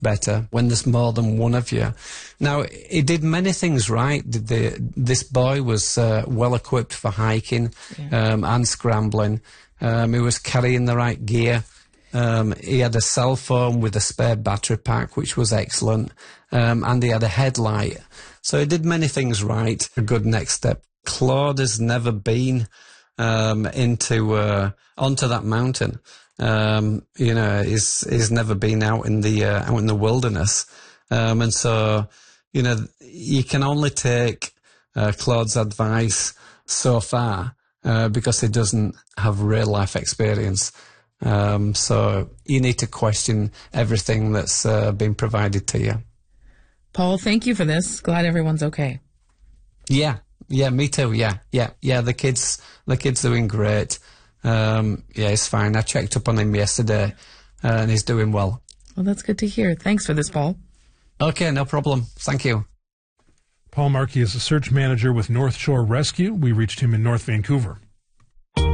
better when there's more than one of you. Now, he did many things right. This boy was well equipped for hiking and scrambling. He was carrying the right gear. He had a cell phone with a spare battery pack, which was excellent, and he had a headlight. So he did many things right. A good next step. Claude has never been onto that mountain. He's never been out in the wilderness, and so you can only take Claude's advice so far because he doesn't have real life experience. So you need to question everything that's been provided to you. Paul, thank you for this. Glad everyone's okay. Yeah, me too. Yeah. The kid's doing great. He's fine. I checked up on him yesterday, and he's doing well. Well, that's good to hear. Thanks for this, Paul. Okay, no problem. Thank you. Paul Markey is a search manager with North Shore Rescue. We reached him in North Vancouver.